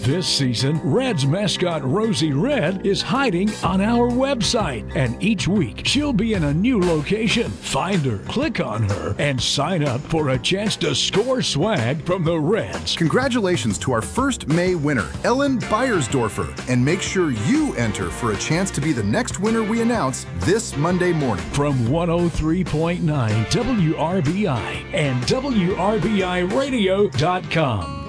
This season, Reds mascot Rosie Red is hiding on our website, and each week she'll be in a new location. Find her, click on her, and sign up for a chance to score swag from the Reds. Congratulations to our first May winner, Ellen Beiersdorfer, and make sure you enter for a chance to be the next winner we announce this Monday morning. From 103.9 WRBI and WRBIRadio.com.